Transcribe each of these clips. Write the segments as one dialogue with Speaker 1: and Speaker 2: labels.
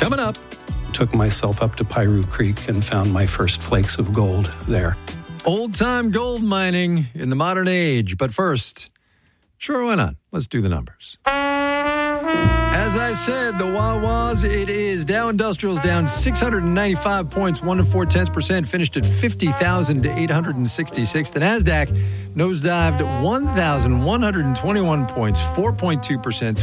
Speaker 1: Coming up.
Speaker 2: Took myself up to Piru Creek and found my first flakes of gold there.
Speaker 1: Old-time gold mining in the modern age. But first, sure, why not? Let's do the numbers. As I said, the Wawas, it is Dow Industrials down 695 points, 1.4%, finished at 50,866. The NASDAQ nosedived 1,121 points, 4.2%,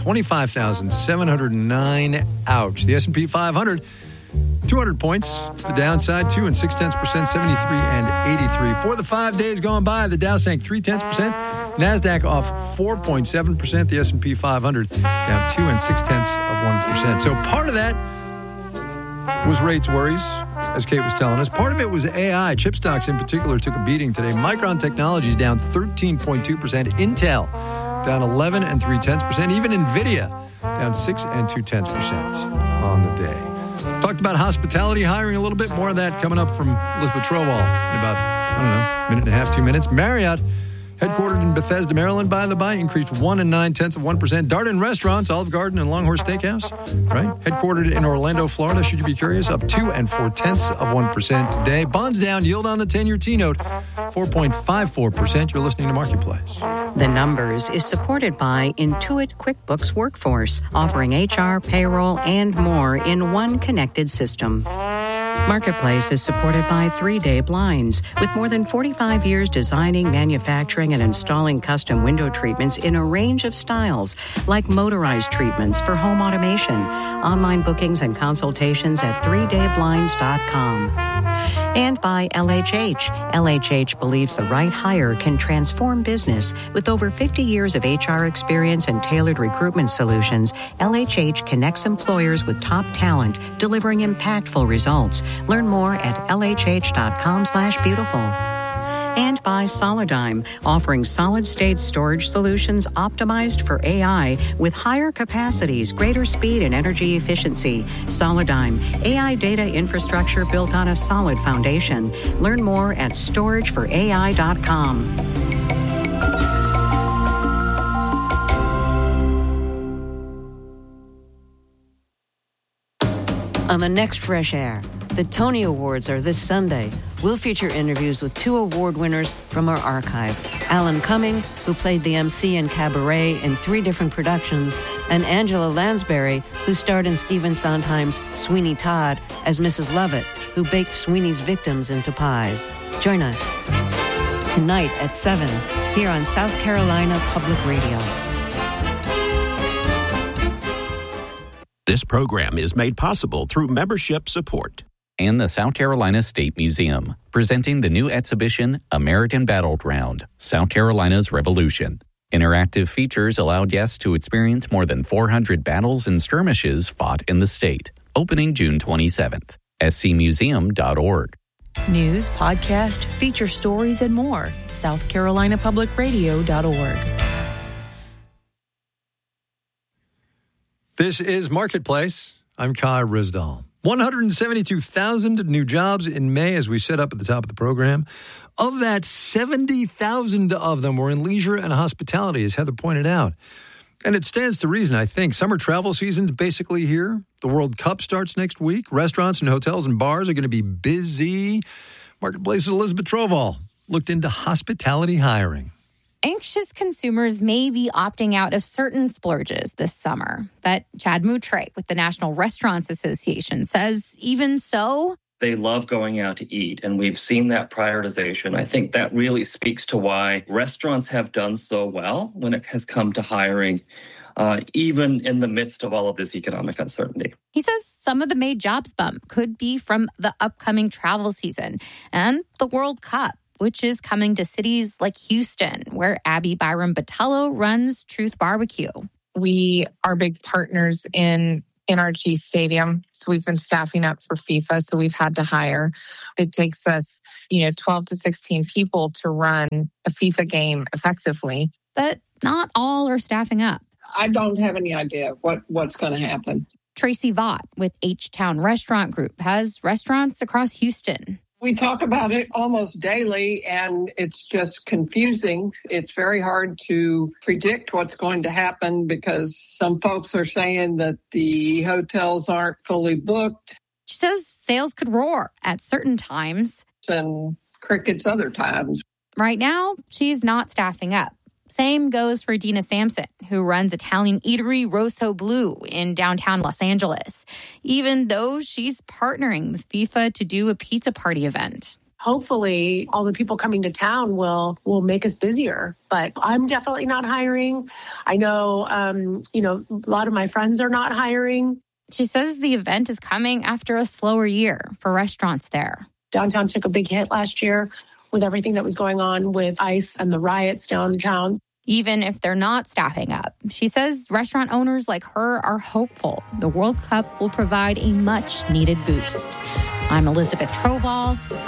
Speaker 1: 25,709. Ouch. The S&P 500, 200 points. The downside, 2.6%, 73 and 83. For the 5 days gone by, the Dow sank 0.3%. NASDAQ off 4.7%. The S&P 500 down 2.6%. So part of that was rates worries, as Kate was telling us. Part of it was AI. Chip stocks in particular took a beating today. Micron Technologies down 13.2%. Intel down 11.3%. Even NVIDIA down 6.2% on the day. Talked about hospitality hiring a little bit. More of that coming up from Elizabeth Trovall in about, minute and a half, 2 minutes. Marriott, headquartered in Bethesda, Maryland, by the by, increased 1.9%. Darden Restaurants, Olive Garden, and Longhorn Steakhouse, right? Headquartered in Orlando, Florida, should you be curious, up 2.4% today. Bonds down, yield on the 10-year T-note, 4.54%. You're listening to Marketplace.
Speaker 3: The Numbers is supported by Intuit QuickBooks Workforce, offering HR, payroll, and more in one connected system. Marketplace is supported by 3 Day Blinds. With more than 45 years designing, manufacturing, and installing custom window treatments in a range of styles, like motorized treatments for home automation. Online bookings and consultations at 3dayblinds.com. And by LHH. LHH believes the right hire can transform business. With over 50 years of HR experience and tailored recruitment solutions, LHH connects employers with top talent, delivering impactful results. Learn more at lhh.com/beautiful. And by Solidigm, offering solid-state storage solutions optimized for AI with higher capacities, greater speed, and energy efficiency. Solidigm, AI data infrastructure built on a solid foundation. Learn more at storageforai.com.
Speaker 4: On the next Fresh Air, the Tony Awards are this Sunday. We'll feature interviews with 2 award winners from our archive. Alan Cumming, who played the MC in Cabaret in 3 different productions, and Angela Lansbury, who starred in Stephen Sondheim's Sweeney Todd as Mrs. Lovett, who baked Sweeney's victims into pies. Join us tonight at 7 here on South Carolina Public Radio.
Speaker 5: This program is made possible through membership support.
Speaker 6: And the South Carolina State Museum, presenting the new exhibition, American Battleground, South Carolina's Revolution. Interactive features allow guests to experience more than 400 battles and skirmishes fought in the state. Opening June 27th. scmuseum.org.
Speaker 7: News, podcast, feature stories, and more. SouthCarolinaPublicRadio.org.
Speaker 1: This is Marketplace. I'm Kai Rizdal. 172,000 new jobs in May, as we set up at the top of the program. Of that, 70,000 of them were in leisure and hospitality, as Heather pointed out. And it stands to reason, I think. Summer travel season's basically here. The World Cup starts next week. Restaurants and hotels and bars are going to be busy. Marketplace's Elizabeth Trovall looked into hospitality hiring.
Speaker 8: Anxious consumers may be opting out of certain splurges this summer. But Chad Moutre with the National Restaurants Association says even so,
Speaker 9: they love going out to eat, and we've seen that prioritization. I think that really speaks to why restaurants have done so well when it has come to hiring, even in the midst of all of this economic uncertainty.
Speaker 8: He says some of the May jobs bump could be from the upcoming travel season and the World Cup, which is coming to cities like Houston, where Abby Byram Botello runs Truth Barbecue.
Speaker 10: We are big partners in NRG Stadium, so we've been staffing up for FIFA, so we've had to hire. It takes us, 12 to 16 people to run a FIFA game effectively.
Speaker 8: But not all are staffing up.
Speaker 11: I don't have any idea what's going to happen.
Speaker 8: Tracy Vaught with H-Town Restaurant Group has restaurants across Houston.
Speaker 11: We talk about it almost daily, and it's just confusing. It's very hard to predict what's going to happen because some folks are saying that the hotels aren't fully booked.
Speaker 8: She says sales could roar at certain times.
Speaker 11: And crickets other times.
Speaker 8: Right now, she's not staffing up. Same goes for Dina Sampson, who runs Italian eatery Rosso Blu in downtown Los Angeles, even though she's partnering with FIFA to do a pizza party event.
Speaker 12: Hopefully, all the people coming to town will make us busier. But I'm definitely not hiring. I know, a lot of my friends are not hiring.
Speaker 8: She says the event is coming after a slower year for restaurants there.
Speaker 12: Downtown took a big hit last year with everything that was going on with ICE and the riots downtown.
Speaker 8: Even if they're not staffing up, she says restaurant owners like her are hopeful the World Cup will provide a much-needed boost. I'm Elizabeth Troval.